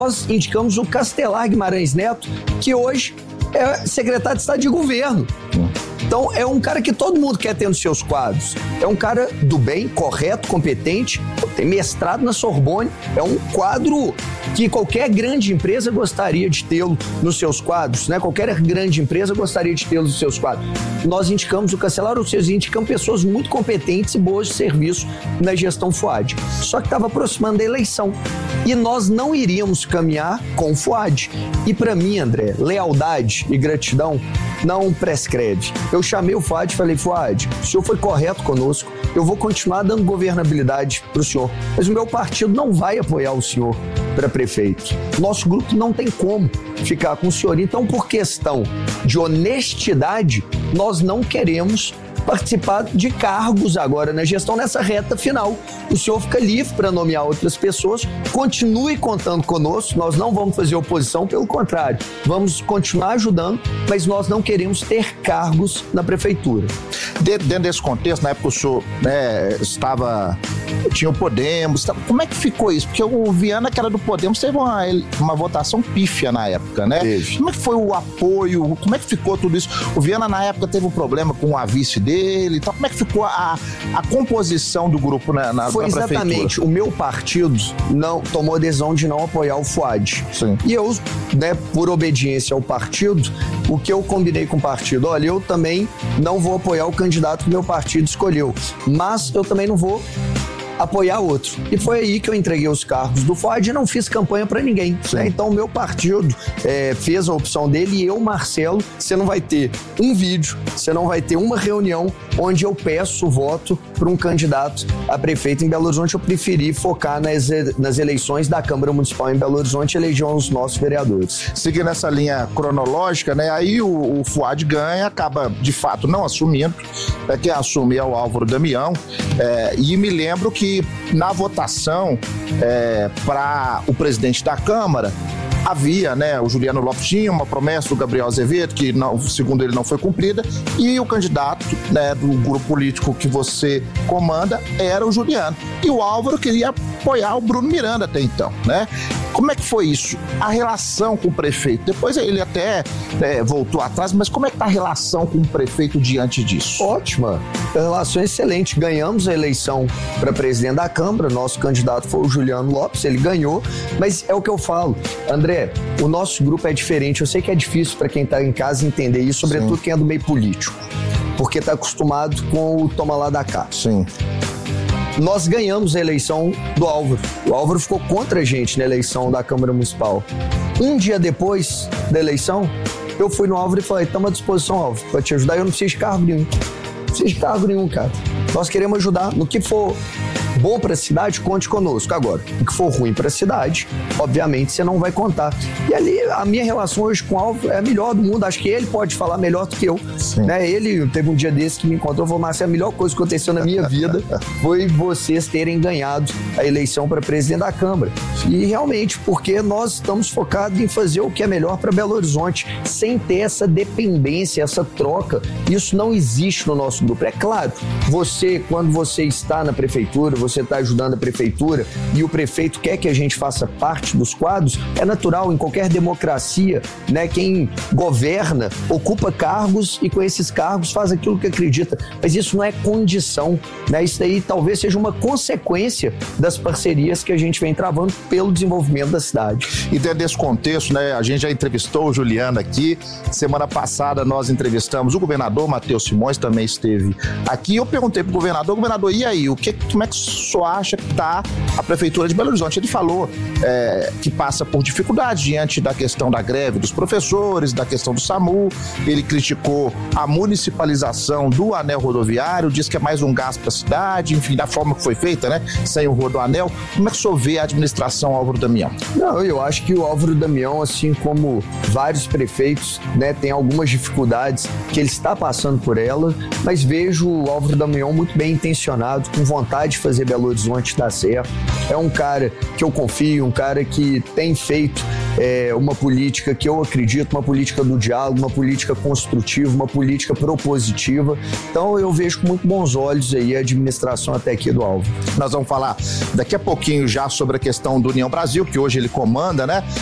nós indicamos o Castelar Guimarães Neto, que hoje é secretário de Estado de Governo. Então, é um cara que todo mundo quer ter nos seus quadros. É um cara do bem, correto, competente, tem mestrado na Sorbonne. É um quadro que qualquer grande empresa gostaria de tê-lo nos seus quadros, né? Qualquer grande empresa gostaria de tê-lo nos seus quadros. Nós indicamos o Castelar, ou seja, indicamos pessoas muito competentes e boas de serviço na gestão Fuad. Só que estava aproximando a eleição. E nós não iríamos caminhar com o Fuad. E para mim, André, lealdade e gratidão não prescreve. Eu chamei o Fuad e falei: Fuad, o senhor foi correto conosco, eu vou continuar dando governabilidade para o senhor, mas o meu partido não vai apoiar o senhor para prefeito. Nosso grupo não tem como ficar com o senhor. Então, por questão de honestidade, nós não queremos participar de cargos agora na gestão nessa reta final. O senhor fica livre para nomear outras pessoas, continue contando conosco, nós não vamos fazer oposição, pelo contrário, vamos continuar ajudando, mas nós não queremos ter cargos na prefeitura. Dentro desse contexto, na época o senhor tinha o Podemos, como é que ficou isso? Porque o Viana, que era do Podemos, teve uma votação pífia na época, né? Teve. Como é que foi o apoio? Como é que ficou tudo isso? O Viana, na época, teve um problema com a vice dele, então como é que ficou a composição do grupo na Foi exatamente, o meu partido não tomou a decisão de não apoiar o Fuad. Sim. E eu, né, por obediência ao partido, o que eu combinei com o partido, olha, eu também não vou apoiar o candidato que o meu partido escolheu, mas eu também não vou apoiar outro. E foi aí que eu entreguei os cargos do Fuad e não fiz campanha para ninguém. Né? Então o meu partido fez a opção dele e eu, Marcelo, você não vai ter um vídeo, você não vai ter uma reunião onde eu peço o voto para um candidato a prefeito em Belo Horizonte. Eu preferi focar nas eleições da Câmara Municipal em Belo Horizonte e eleger os nossos vereadores. Seguindo essa linha cronológica, né? Aí o Fuad ganha, acaba de fato não assumindo, quem assume é o Álvaro Damião, e me lembro que na votação para o presidente da Câmara havia, né, o Juliano Lopes tinha uma promessa do Gabriel Azevedo, que não, segundo ele não foi cumprida, e o candidato, né, do grupo político que você comanda era o Juliano. E o Álvaro queria apoiar o Bruno Miranda até então, né? Como é que foi isso? A relação com o prefeito? Depois ele até voltou atrás, mas como é que tá a relação com o prefeito diante disso? Ótima, a relação é excelente. Ganhamos a eleição para presidente da Câmara, nosso candidato foi o Juliano Lopes, ele ganhou, mas é o que eu falo, André, o nosso grupo é diferente. Eu sei que é difícil para quem tá em casa entender isso, sobretudo quem é do meio político, porque tá acostumado com o toma lá da cá. Sim. Nós ganhamos a eleição do Álvaro. O Álvaro ficou contra a gente na eleição da Câmara Municipal. Um dia depois da eleição, eu fui no Álvaro e falei: estamos à disposição, Álvaro, para te ajudar. Eu não preciso de cargo nenhum. Não preciso de cargo nenhum, cara. Nós queremos ajudar. No que for bom para a cidade, conte conosco. Agora, o que for ruim para a cidade, obviamente você não vai contar. E ali, a minha relação hoje com o Álvaro é a melhor do mundo. Acho que ele pode falar melhor do que eu. Né? Ele teve um dia desse que me encontrou e falou: Márcio, a melhor coisa que aconteceu na minha vida foi vocês terem ganhado a eleição para presidente da Câmara. E realmente, porque nós estamos focados em fazer o que é melhor para Belo Horizonte, sem ter essa dependência, essa troca. Isso não existe no nosso grupo. É claro, quando você está na prefeitura, você está ajudando a prefeitura e o prefeito quer que a gente faça parte dos quadros, é natural, em qualquer democracia, né? Quem governa ocupa cargos e com esses cargos faz aquilo que acredita, mas isso não é condição, né? Isso daí talvez seja uma consequência das parcerias que a gente vem travando pelo desenvolvimento da cidade. E dentro desse contexto, né, a gente já entrevistou o Juliano aqui, semana passada nós entrevistamos o governador Matheus Simões, também esteve aqui. Eu perguntei pro governador, e aí, como é que o senhor acha que está a prefeitura de Belo Horizonte? Ele falou que passa por dificuldade diante da questão da greve dos professores, da questão do SAMU. Ele criticou a municipalização do anel rodoviário, diz que é mais um gasto para a cidade, enfim, da forma que foi feita, né, sem o rodoanel. Como é que o senhor vê a administração Álvaro Damião? Não, eu acho que o Álvaro Damião, assim como vários prefeitos, né, tem algumas dificuldades que ele está passando por ela, mas vejo o Álvaro Damião muito bem intencionado, com vontade de fazer fazer Belo Horizonte dar certo. É um cara que eu confio, um cara que tem feito uma política que eu acredito, uma política do diálogo, uma política construtiva, uma política propositiva. Então eu vejo com muito bons olhos aí a administração até aqui do Álvaro. Nós vamos falar daqui a pouquinho já sobre a questão do União Brasil, que hoje ele comanda, né?